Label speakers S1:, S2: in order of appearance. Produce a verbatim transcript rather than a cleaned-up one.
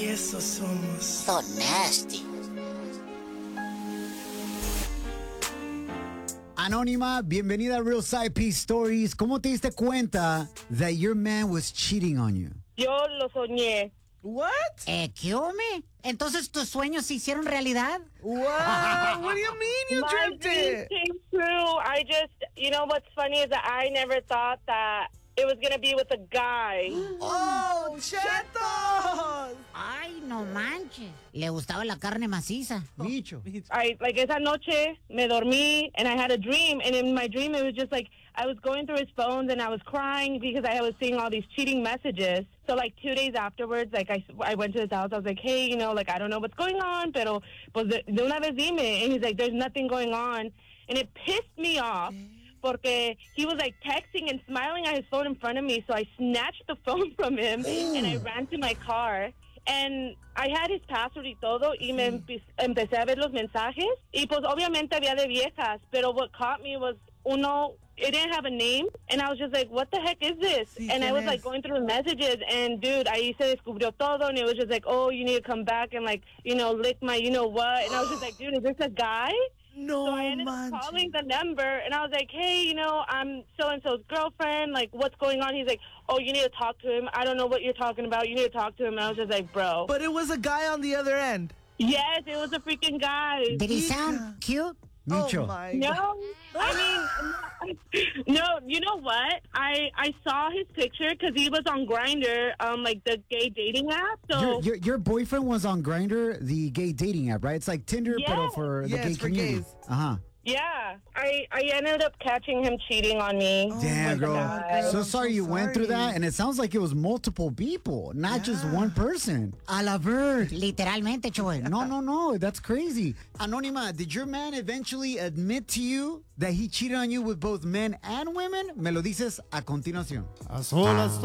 S1: Eso somos.
S2: So nasty.
S3: Anónima, bienvenida a Real Side P Stories. ¿Cómo te diste cuenta that your man was cheating on you?
S4: Yo lo soñé.
S1: What?
S2: Eh, ¿qué hombre? Entonces tus sueños se hicieron realidad.
S1: Wow. What do you mean you
S4: My
S1: dreamt
S4: dreams
S1: it?
S4: came true. I just, you know what's funny is that I never thought that it was going to be with a guy.
S1: Oh, Chetos!
S2: Ay, no manches. Le gustaba la carne maciza.
S3: Micho.
S4: I, like, esa noche me dormí and I had a dream. And in my dream, it was just like I was going through his phones and I was crying because I was seeing all these cheating messages. So, like, two days afterwards, like, I, I went to his house. I was like, hey, you know, like, I don't know what's going on, pero, pues, de, de una vez dime. And he's like, there's nothing going on. And it pissed me off porque he was, like, texting and smiling at his phone in front of me. So I snatched the phone from him and I ran to my car. And I had his password y todo, y me empe- empecé a ver los mensajes. Y pues obviamente había de viejas, pero what caught me was uno, it didn't have a name. And I was just like, what the heck is this?
S1: Sí,
S4: and I
S1: ¿quién
S4: was like
S1: es?
S4: going through the messages, and dude, ahí se descubrió todo, and it was just like, oh, you need to come back and like, you know, lick my, you know what? And I was just like, dude, is this a guy?
S1: No,
S4: So I ended up
S1: manches.
S4: calling the number, and I was like, hey, you know, I'm so-and-so's girlfriend. Like, what's going on? He's like, oh, you need to talk to him. I don't know what you're talking about. You need to talk to him. And I was just like, bro.
S1: But it was a guy on the other end.
S4: Yes, it was a freaking guy.
S2: Did he
S1: Hija.
S2: sound cute?
S3: Micho.
S1: Oh, my God.
S4: No, I mean, no. You know what? I I saw his picture because he was on Grinder, um, like the gay dating app. So
S3: Your, your, your boyfriend was on Grindr, the gay dating app, right? It's like Tinder, but
S4: Yes.
S3: for the
S1: Yes,
S3: gay
S1: for
S3: community.
S1: gays.
S3: Uh-huh.
S4: yeah, I I ended up catching him cheating on me.
S3: Damn,
S1: my
S3: girl.
S1: God,
S3: So
S1: girl, I'm
S3: sorry
S1: so
S3: you went through
S1: sorry.
S3: that, and it sounds like it was multiple people, not just
S1: Yeah.
S3: one person. A la ver.
S2: Literalmente, Choy.
S3: No, no, no. That's crazy. Anónima, did your man eventually admit to you that he cheated on you with both men and women? Me lo dices a continuación.
S5: A solas